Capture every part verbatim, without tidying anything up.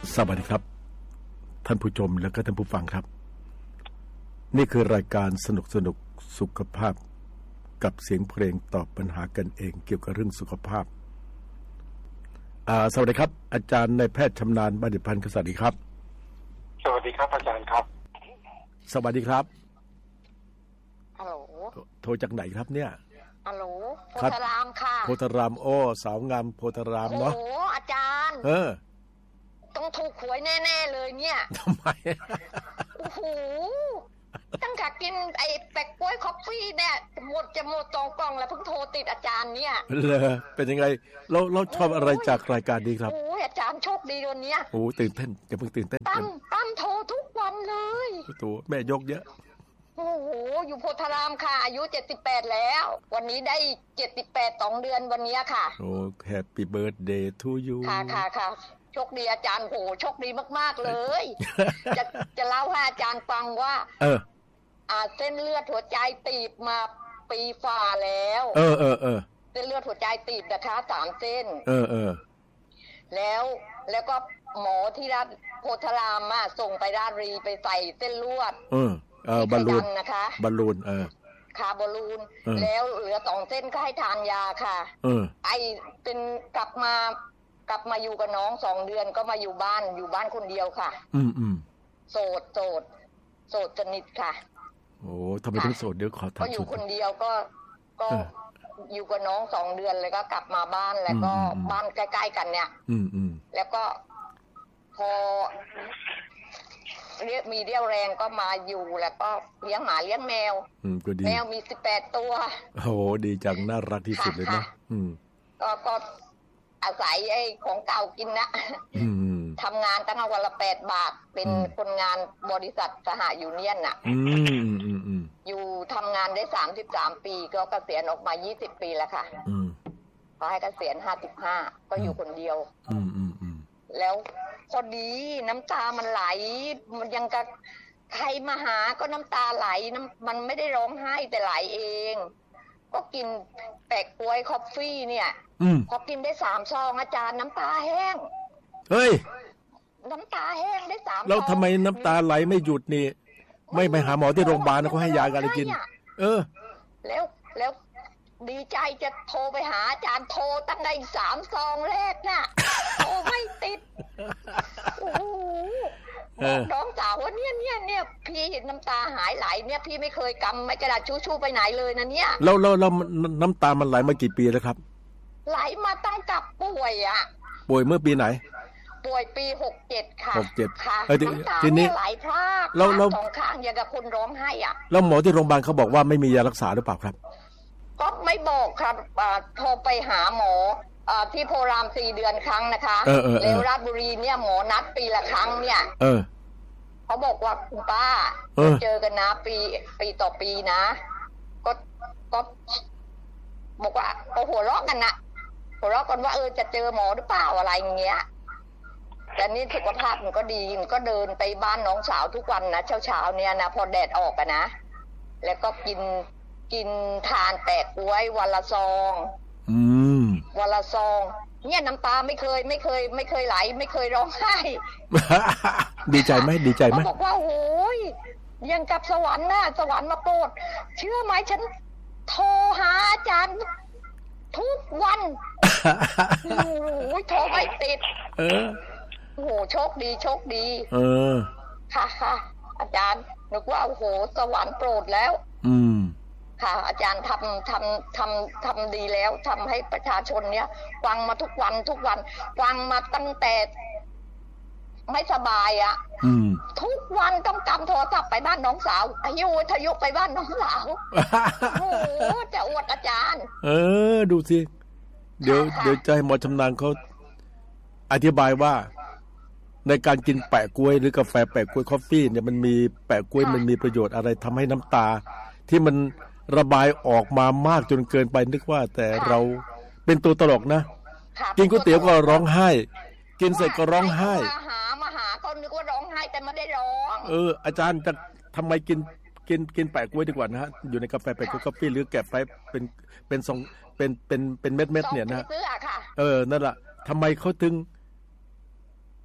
สวัสดีครับท่านผู้ชมและก็ท่านผู้ฟังครับนี่คือรายการสนุกสนุกสุขภาพกับเสียงเพลงตอบปัญหากันเองเกี่ยวกับเรื่องสุขภาพอ่าสวัสดีครับอาจารย์นายแพทย์ชำนาญบัณฑิตพันธ์สวัสดีครับสวัสดีครับอาจารย์ครับสวัสดีครับฮัลโหลโทรจากไหนครับเนี่ยฮัลโหลโพธารามค่ะโพธารามโอ้สาวงามโพธารามเนาะโอ้อาจารย์เออต้องถูกหวยแน่ๆเลยเนี่ยทำไมโอ้โหตั้งแต่กินไอ้แปะกล้วยคอฟฟี่เนี่ยหมดจะหมดสองกล่องแล้วเพิ่งโทรติดอาจารย์เนี่ยเลยเป็นยังไงเราเราชอบอะไรจากรายการนี้ครับโอ้ยอาจารย์โชคดีวันนี้โอ้ตื่นเต้นอย่าเพิ่งตื่นเต้นตั้มตั้มโทรทุกวันเลยตัวแม่ยกเยอะโอ้โหอยู่โพธารามค่ะอายุเจ็ดสิบแปดแล้ววันนี้ได้เจ็ดสิบแปด สองเดือนวันนี้ค่ะโอ้แฮปปี้เบิร์ธเดย์ทูยูค่ะค่ะค่ะโชคดีอาจารย์โหโชคดีมากๆเลยจะจะเล่าให้อาจารย์ฟังว่าเอออ่าเส้นเลือดหัวใจตีบมาปีฝ่าแล้วเออเออเออเส้นเลือดหัวใจตีบนะคะสามเส้นเออเออแล้วแล้วก็หมอที่ราชโพธารามมาส่งไปราชรีไปใส่เส้นลวดเออเออบอลลูนนะคะบอลลูนเออคาบอลลูนแล้วเหลือสองเส้นก็ให้ทานยาค่ะเออไอเป็นกลับมากลับมาอยู่กับน้องสองเดือนก็มาอยู่บ้านอยู่บ้านคนเดียวค่ะอืมอืมโสดโสดโสดสนิทค่ะโอ้ทำไมถึงโสดเดี๋ยวขอถามก็อยู่คนเดียวก็ก็อยู่กับน้องสองเดือนเลยก็กลับมาบ้านแล้วก็บ้านใกล้ๆกันเนี่ยอืมอืมแล้วก็พอเรียกมีเรี่ยวแรงก็มาอยู่แล้วก็เลี้ยงหมาเลี้ยงแมวอืมก็ดีแมวมีสิบแปดตัวโอ้ดีจังน่ารักที่สุดเลยนะอืมก็ก็อาศัยไอ้ของเก่ากินนะทำงานตั้งวันละแปดบาทเป็นคนงานบริษัทสหยูเนียนน่ะอยู่ทำงานได้สามสิบสามปีก็เกษียณออกมายี่สิบปีแล้วค่ะพอให้เกษียณห้าสิบห้าก็อยู่คนเดียวแล้วพอดีน้ำตามันไหลมันยังกับใครมาหาก็น้ำตาไหลน้ำมันไม่ได้ร้องไห้แต่ไหลเองก็กินแปะกล้วยคอฟฟี่เนี่ยพอกินได้สามซองอาจารย์น้ำตาแห้งเฮ้ยน้ำตาแห้งได้สามซองแล้วทำไมน้ำตาไหลไม่หยุดนี่ไม่ไปหาหมอที่โรงพยาบาลนะเขาให้ยากันกินเออแล้วแล้วดีใจจะโทรไปหาอาจารย์โทรตั้งได้สามซองแรกน่ะโทรไม่ติดโอ้โหน้องสาวว่าเนี่ยเนี่ยเนี่ยพี่เห็นน้ำตาหายไหลเนี่ยพี่ไม่เคยกำไม่กระดาษชู่ๆไปไหนเลยนะเนี่ยแล้วแล้วแล้วน้ำตามันไหลมากี่ปีแล้วครับไหลมาตั้งกับป่วยอ่ะป่วยเมื่อปีไหนป่วยปีหกเจ็ดค่ะหกเจ็ดค่ะน้ำตาเนี่ยไหลพรากสองข้างอย่างกับคนร้องไห้อ่ะแล้วหมอที่โรงพยาบาลเขาบอกว่าไม่มียารักษาหรือเปล่าครับก็ไม่บอกครับโทรไปหาหมอที่โพรามสี่เดือนครั้งนะคะแล้วราชบุรีเนี่ยหมอนัดปีละครั้งเนี่ยเขาบอกว่าคุณป้าเจอกันนะปีปีต่อปีนะก็ก็บอกว่าก็หัวเราะกันนะหัวเราะกันว่าเออจะเจอหมอหรือเปล่าอะไรอย่างเงี้ยแต่นี่สุขภาพมันก็ดีมันก็เดินไปบ้านน้องสาวทุกวันนะเช้าๆเนี่ยนะพอแดดออกอะนะแล้วก็กินกินทานแปะกล้วยวันละซองวันละซองเนี่ยน้ำตาไม่เคยไม่เคยไม่เคยไหลไม่เคยร้องไห้ดีใจไหมดีใจไหมบอกว่าโอ้ยยังกับสวรรค์น่ะสวรรค์มาโปรดเชื่อไหมฉันโทรหาอาจารย์ทุกวันโอ้ยโทรไม่ติดเออโอ้โหโชคดีโชคดีเออค่ะค่ะอาจารย์นึกว่าโอ้โหสวรรค์โปรดแล้วอืมค่ะอาจารย์ทำทำทำทำดีแล้วทำให้ประชาชนเนี้ยฟังมาทุกวันทุกวันฟังมาตั้งแต่ไม่สบายอ่ะทุกวันต้องกำโทรศัพท์ไปบ้านน้องสาวอายุทยุไปบ้านน้องสาวโอ้โหจะอวดอาจารย์เออดูสิเดี๋ยวเดี๋ยวจะให้หมอชำนาญเขาอธิบายว่าในการกินแปะกล้วยหรือกาแฟแปะกล้วยคอฟฟี่เนี่ยมันมีแปะกล้วยมันมีประโยชน์อะไรทำให้น้ำตาที่มันระบายออกมามากจนเกินไปนึกว่าแต่เราเป็นตัวตลกนะกินก๋วยเตี๋ยวก็ร้องไห้กินเสร็จก็ร้องไห้มาหามาหาก็นึกว่าร้องไห้แต่ไม่ได้ร้องเอออาจารย์จะทำไมกินกินกินแปะกล้วยดีกว่านะฮะอยู่ในกาแฟแปะกล้วยคอฟฟี่หรือแกะไปเป็นเป็นทรงเป็นเป็นเป็นเม็ดเม็ดเนี่ยนะเออนั่นแหละทำไมเขาถึง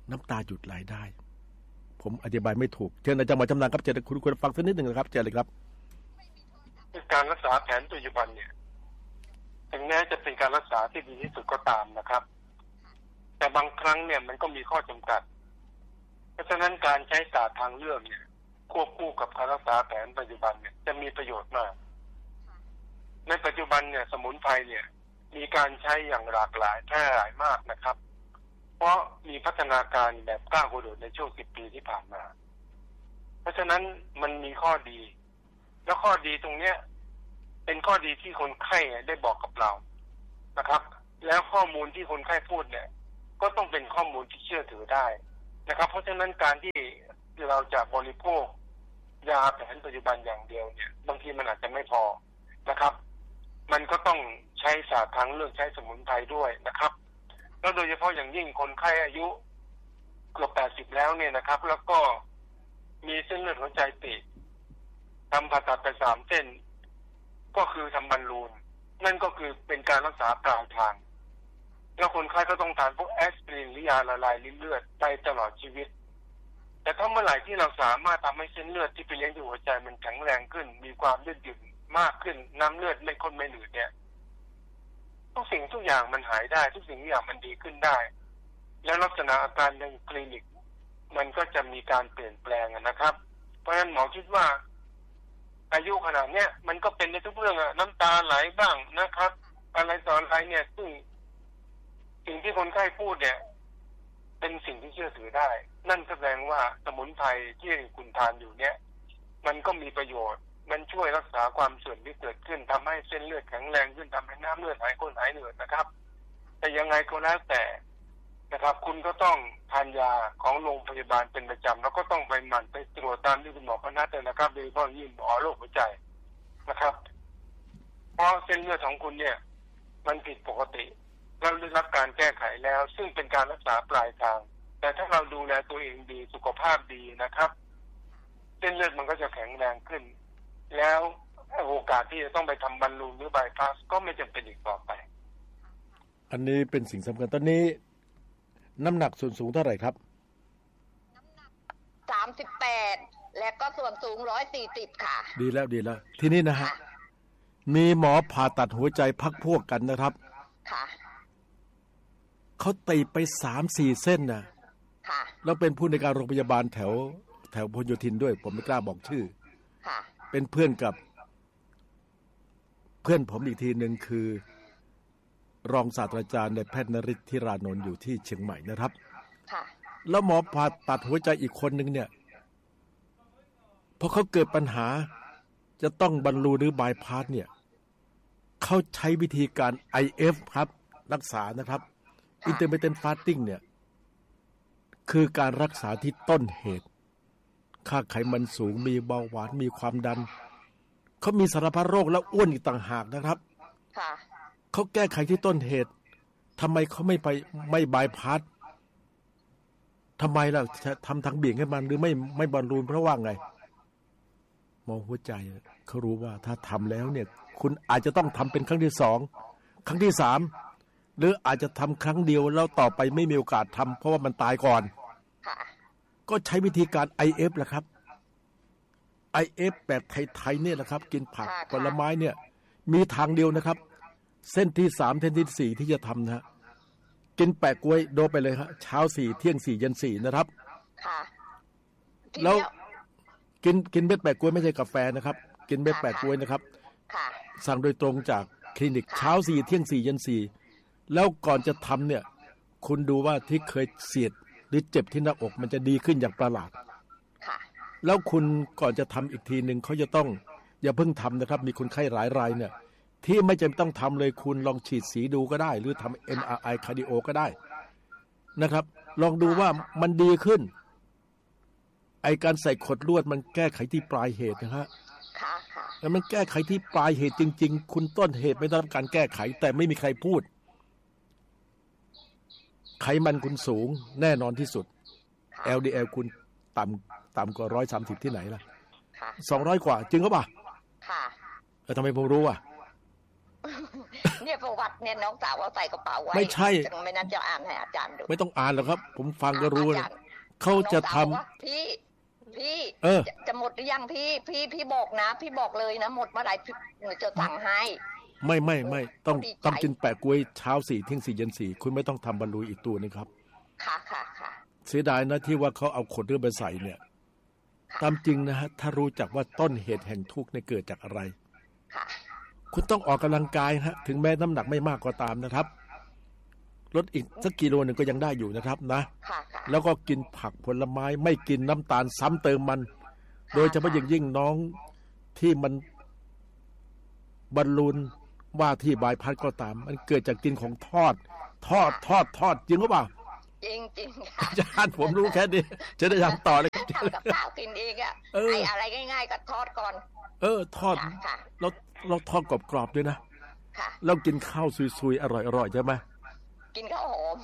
น้ำตาหยุดไหลได้ผมอธิบายไม่ถูกเชิญอาจารย์หมอชำนาญครับเชิญคุณคุณฟังสักนิดหนึ่งนะครับเชิญเลยครับการรักษาแผนปัจจุบันเนี่ยถึงแม้จะเป็นการรักษาที่ดีที่สุดก็ตามนะครับแต่บางครั้งเนี่ยมันก็มีข้อจำกัดเพราะฉะนั้นการใช้ศาสตร์ทางเลือกเนี่ยควบคู่กับการรักษาแผนปัจจุบันเนี่ยจะมีประโยชน์มากในปัจจุบันเนี่ยสมุนไพรเนี่ยมีการใช้อย่างหลากหลายแพร่หลายมากนะครับเพราะมีพัฒนาการแบบก้าวกระโดดในช่วงสิบปีที่ผ่านมาเพราะฉะนั้นมันมีข้อดีแล้วข้อดีตรงเนี้ยเป็นข้อดีที่คนไข้ได้บอกกับเรานะครับแล้วข้อมูลที่คนไข้พูดเนี่ยก็ต้องเป็นข้อมูลที่เชื่อถือได้นะครับเพราะฉะนั้นการที่เราจะบริโภคยาแผนปัจจุบันอย่างเดียวเนี่ยบางทีมันอาจจะไม่พอนะครับมันก็ต้องใช้ศาสตร์ทางเลือกใช้สมุนไพรด้วยนะครับแล้วโดยเฉพาะอย่างยิ่งคนไข้อายุเกือบแปดสิบแล้วเนี่ยนะครับแล้วก็มีเส้นเลือดหัวใจตีบทำผ่าตัดไปสามเส้นก็คือทำบอลลูนนั่นก็คือเป็นการรักษาปลายทางแล้วคนไข้ก็ต้องทานพวกแอสไพรินหรือยาละลายริ่มเลือดไปตลอดชีวิตแต่ถ้าเมื่อไหร่ที่เราสามารถทำให้เส้นเลือดที่ไปเลี้ยงที่หัวใจมันแข็งแรงขึ้นมีความยืดหยุ่นมากขึ้นน้ำเลือดไม่ข้นไม่หนืดเนี่ยทุกสิ่งทุกอย่างมันหายได้ทุกสิ่งทุกอย่างมันดีขึ้นได้แล้วลักษณะอาการในคลินิกมันก็จะมีการเปลี่ยนแปลงนะครับเพราะฉะนั้นหมอคิดว่าอายุขนาดเนี้ยมันก็เป็นในทุกเรื่องอะน้ำตาไหลบ้างนะครับอะไรต่ออะไรเนี่ยซึ่งสิ่งที่คนไข้พูดเนี่ยเป็นสิ่งที่เชื่อถือได้นั่นแสดงว่าสมุนไพรที่คุณทานอยู่เนี่ยมันก็มีประโยชน์มันช่วยรักษาความเสื่อมที่เกิดขึ้นทำให้เส้นเลือดแข็งแรงขึ้นทำให้น้ำเลือดหายข้นหายเหนื่อยนะครับแต่ยังไงก็แล้วแต่นะครับคุณก็ต้องทานยาของโรงพยาบาลเป็นประจำแล้วก็ต้องไปหมั่นไปตรวจตามที่คุณหมอเขานัดเลยนะครับโดยเฉพาะยิ่งหมอโรคหัวใจนะครับเพราะเส้นเลือดของคุณเนี่ยมันผิดปกติเราได้รับการแก้ไขแล้วซึ่งเป็นการรักษาปลายทางแต่ถ้าเราดูแลตัวเองดีสุขภาพดีนะครับเส้นเลือดมันก็จะแข็งแรงขึ้นแล้วโอกาสที่จะต้องไปทำบอลลูนหรือบายพาสก็ไม่จำเป็นอีกต่อไปอันนี้เป็นสิ่งสำคัญตอนนี้น้ำหนักส่วนสูงเท่าไหร่ครับน้ำหนักสามสิบแปดและก็ส่วนสูงร้อยสี่สิบค่ะดีแล้วดีแล้วทีนี้นะฮะมีหมอผ่าตัดหัวใจพักพวกกันนะครับค่ะเขาตีไปสามสี่เส้นนะค่ะแล้วเป็นผู้ในการโรงพยาบาลแถวแถวพหลโยธินด้วยผมไม่กล้าบอกชื่อค่ะเป็นเพื่อนกับเพื่อนผมอีกทีหนึ่งคือรองศาสตราจารย์ในแพทย์นฤทธิ์ธิรานนท์อยู่ที่เชียงใหม่นะครับค่ะแล้วหมอผ่าตัดหัวใจอีกคนหนึ่งเนี่ยพอเขาเกิดปัญหาจะต้องบอลลูนหรือบายพาสเนี่ยเขาใช้วิธีการ ไอ เอฟ ครับรักษานะครับ Intermittent Fasting เนี่ยคือการรักษาที่ต้นเหตุค่าไขมันสูงมีเบาหวานมีความดันเขามีสารพัดโรคแล้วอ้วนอีกต่างหากนะครับค่ะเขาแก้ไขที่ต้นเหตุทำไมเขาไม่ไปไม่บายพาสทำไมล่ะทำทางเบี่ยงให้มันหรือไม่ไม่บอลลูนเพราะว่าไงมองหัวใจเขารู้ว่าถ้าทำแล้วเนี่ยคุณอาจจะต้องทำเป็นครั้งที่สองครั้งที่สามหรืออาจจะทำครั้งเดียวแล้วต่อไปไม่มีโอกาสทำเพราะว่ามันตายก่อนก็ใช้วิธีการ ไอ เอฟ แหละครับ ไอ เอฟ แบบไทยๆเนี่ยแหละครับกินผักผลไม้เนี่ยมีทางเดียวนะครับเส้นที่สามเส้นที่สี่ที่จะทำนะฮะกินแปะกล้วยโดไปเลยฮะเช้าสี่เที่ยงสี่เย็นสี่นะครับค่ะแล้วกินกินเม็ดแปะกล้วยไม่ใช่กาแฟนะครับกินเม็ดแปะกล้วยนะครับค่ะสั่งโดยตรงจากคลินิกเช้าสี่เที่ยงสี่เย็นสี่แล้วก่อนจะทำเนี่ยคุณดูว่าที่เคยเสียดหรือเจ็บที่หน้าอกมันจะดีขึ้นอย่างประหลาดค่ะแล้วคุณก่อนจะทำอีกทีหนึ่งเขาจะต้องอย่าเพิ่งทำนะครับมีคนไข้หลายรายเนี่ยที่ไม่จำเป็นต้องทำเลยคุณลองฉีดสีดูก็ได้หรือทำ เอ็ม อาร์ ไอ คาร์ดิโอก็ได้นะครับลองดูว่ามันดีขึ้นไอการใส่ขดลวดมันแก้ไขที่ปลายเหตุนะฮะค่ะค่ะแล้วมันแก้ไขที่ปลายเหตุจริงๆคุณต้นเหตุไม่ได้รับการแก้ไขแต่ไม่มีใครพูดไขมันคุณสูงแน่นอนที่สุด แอล ดี แอล คุณต่ำต่ำกว่าร้อยสามสิบที่ไหนล่ะสองร้อยกว่าจริงหรือเปล่าค่ะเออทำไมผมรู้อ่ะเนี่ยเนี่ยประวัติเนี่ยน้องสาวเอาใส่กระเป๋าไว้ไม่ใช่ไม่นั้นจะอ่านให้อาจารย์ดูไม่ต้องอ่านหรอกครับผมฟังก็รู้นะเขาจะทำพี่พี่เออจะหมดหรือยังพี่พี่พี่บอกนะพี่บอกเลยนะหมดเมื่อไหร่หนูจะสั่งให้ไม่ไม่ไม่ต้องต้องกินแปะกล้วยเช้าสี่เที่ยงสี่เย็นสี่คุณไม่ต้องทำบรรลุอีกตัวนึงครับค่ะค่ะค่ะเสียดายนะที่ว่าเขาเอาขนเรื่องไปใส่เนี่ยตามจริงนะฮะถ้ารู้จักว่าต้นเหตุแห่งทุกข์เนี่ยเกิดจากอะไรค่ะคุณต้องออกกำลังกายฮะถึงแม้น้ำหนักไม่มากก็ตามนะครับลดอีกสักกิโลหนึ่งก็ยังได้อยู่นะครับนะแล้วก็กินผักผลไม้ไม่กินน้ำตาลซ้ำเติมมันโดยเฉพาะอย่างยิ่งน้องที่มันบอลลูนว่าที่บายพัดก็ตามมันเกิดจากกินของทอดทอดทอดทอดจริงหรือเปล่าจริงจริงอาจารย์ผมรู้แค่นี้จะได้ทำต่อเลยครับทำกับข้าวกินเองอ่ะไอ้อะไรง่ายๆก็ทอดก่อนเออทอดเราเราทอดกรอบๆด้วยนะเรากินข้าวซุยๆอร่อยๆใช่ไหมกินข้าวหอม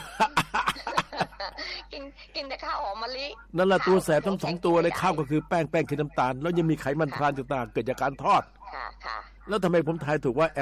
กินกินแต่ข้าวหอมมะลินั่นแหละตัวแสบทั้งสองตัวเลยข้าวก็คือแป้งแป้งคือน้ำตาลแล้วยังมีไขมันทรานต่างๆเกิดจากการทอดแล้วทำไมผมทายถูกว่า